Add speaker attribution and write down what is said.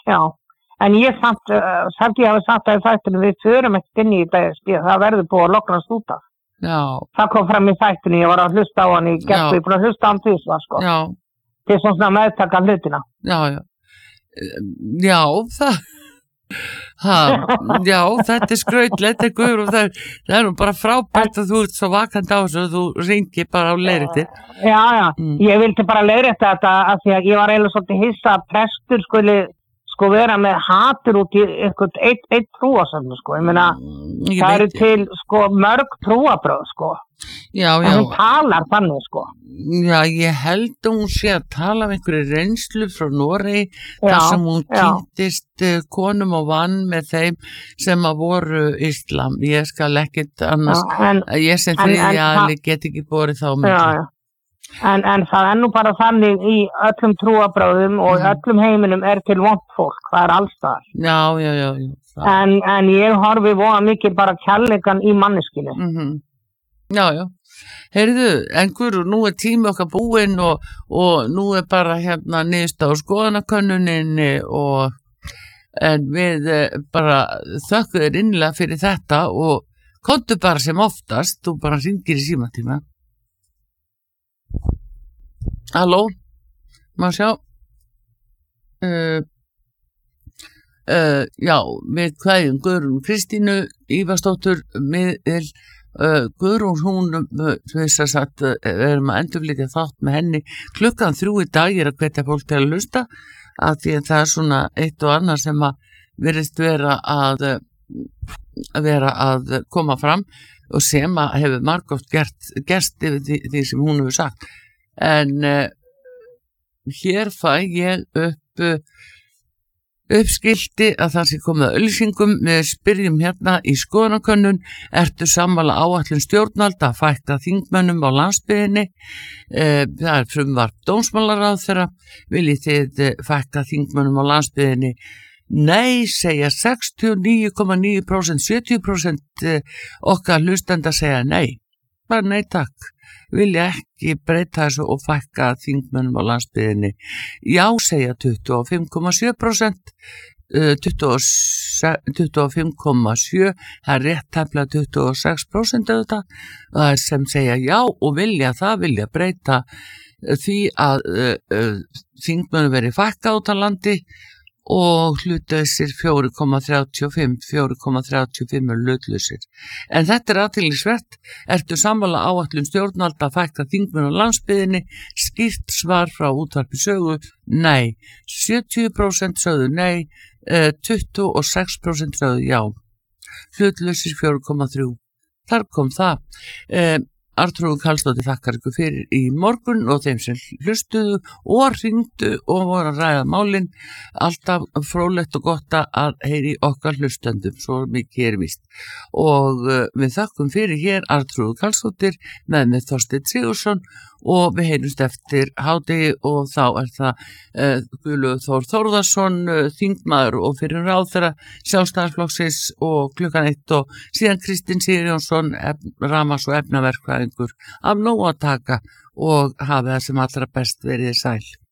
Speaker 1: já. En ég samt ég hafi sagt að þættinu við förum ekkert inn í þetta, það verður búið að loknast út af.
Speaker 2: Já.
Speaker 1: Það kom fram í þættinu, ég var að hlusta á hann í gerð, ég búin að hlusta á hann tvisvar, sko.
Speaker 2: Já.
Speaker 1: Til svona meðtaka hlutina.
Speaker 2: Já. Já, já, þetta skrautlegt og það nú bara frábært að þú ert svo vakandi á þessu og þú ringir bara á leiðréttir.
Speaker 1: Já, ég vildi bara leiðrétta þetta af því að ég var eiginlega svolítið hissa að prestur skuli vera með hatur út í eitthvað eitt trúasöfnu, sko. Ég meina, það eru til, sko, mörg trúabröð, sko.
Speaker 2: Já.
Speaker 1: En hún talar þannig, sko.
Speaker 2: Já, ég held að hún sé að tala um einhverju reynslu frá Noregi þar sem hún kynntist konum og vann með þeim sem að voru islam. Ég skal ekkert annars, ég sem þriðja get ekki borið þá mikið.
Speaker 1: Já. En það nú bara þannig í öllum trúabröðum og öllum heiminum til vont fólk, það alls staðar.
Speaker 2: Já.
Speaker 1: En ég horfi voða mikið bara kærleikann í manneskinu.
Speaker 2: Já. Heyrðu, nú tími okkar búinn og nú bara hérna niðurstaða á skoðanakönnuninni en við bara þökkum þér innilega fyrir þetta og komdu bara sem oftast, þú bara hringir í símatíma. Halló, má sjá. Já, við kveðjum Guðrún Kristínu Ívarsdóttur miðil Guðrún, hún þess að erum að endurflytja þátt með henni klukkan 3 í dag, ég að hvetja fólk til að hlusta að því að það svona eitt og annað sem að virðist vera að koma fram og sem að hefur margótt gerst yfir því sem hún hefur sagt. En hér fæ ég uppskilti að það sé komið að auglýsingum. Við spyrjum hérna í skoðanakönnun: ertu sammála áætlun stjórnvalda að fækka þingmönnum á landsbyggðinni? Það er frumvarp dómsmálaráðherra. Viljið þið fækka þingmönnum á landsbyggðinni? Nei, segja 69,9%, 70% okkar hlustenda segja nei. Bara nei takk. Vilja ekki breyta þessu og fækka þingmönnum á landsbyggðinni. Já, segja 25,7%, 25,7%, það er rétt tæplega 26% auðvitað, það er sem segja já og vilja breyta því að þingmönnum veri fækka út á landi og hlutlausir 4,35 er hlutlausir. En þetta er athyglisvert. Ertu sammála áætlun stjórnvalda að fækka þingmönnum á landsbyggðinni? Skýrt svar frá útvarpi Sögu: nei. 70% sögðu nei, 26% sögðu já. Hlutlausir 4,3. Þar kom það. Arnþrúður Karlsdóttir þakkar ykkur fyrir í morgun og þeim sem hlustuðu og hringdu og voru að ræða málin. Alltaf fróðlegt og gott að heyri okkar hlustendum, svo mikið víst. Og við þakkum fyrir hér Arnþrúður Karlsdóttir með Þorsteinn Sigurðsson og við heyrumst eftir hádegi og þá er það Guðlaugur Þór Þórðarson, þingmaður og fyrir ráðherra Sjálfstæðisflokksins og klukkan 1 og síðan Kristinn Sigurjónsson, rafmagns- og efnaverkfræðingur af nóg að taka og hafa það sem allra best verið sæl.